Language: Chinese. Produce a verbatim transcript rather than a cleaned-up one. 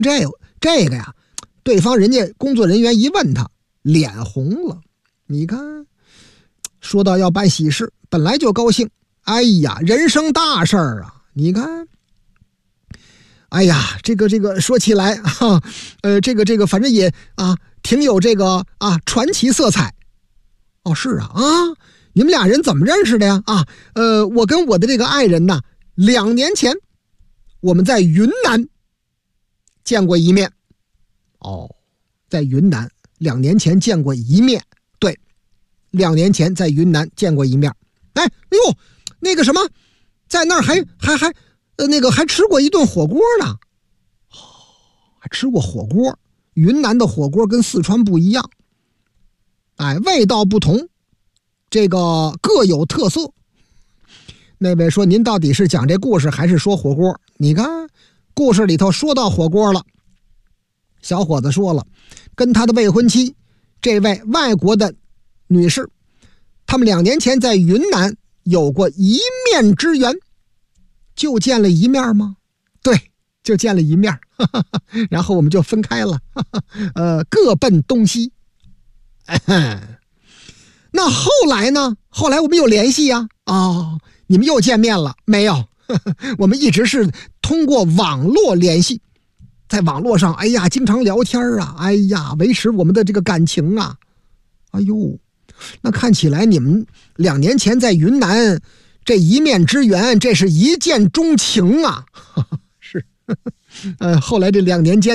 这这个呀，对方人家工作人员一问他，脸红了。你看，说到要办喜事，本来就高兴，哎呀，人生大事儿啊！你看，哎呀，这个这个说起来哈，呃，这个这个反正也啊，挺有这个啊传奇色彩。哦，是啊，啊，你们俩人怎么认识的呀？啊，呃，我跟我的这个爱人呢，两年前我们在云南见过一面。哦，在云南两年前见过一面，对，两年前在云南见过一面。哎，哎呦，那个什么，在那儿还还还呃那个还吃过一顿火锅呢。哦，还吃过火锅。云南的火锅跟四川不一样，哎，味道不同，这个各有特色。那位说您到底是讲这故事还是说火锅？你看故事里头说到火锅了，小伙子说了，跟他的未婚妻这位外国的女士，他们两年前在云南有过一面之缘。就见了一面吗？对，就见了一面，哈哈哈，然后我们就分开了，哈哈，呃，各奔东西。那后来呢？后来我们有联系呀、啊。哦，你们又见面了没有？呵呵，我们一直是通过网络联系，在网络上，哎呀，经常聊天啊，哎呀，维持我们的这个感情啊。哎呦，那看起来你们两年前在云南这一面之缘，这是一见钟情啊。是，呃，后来这两年间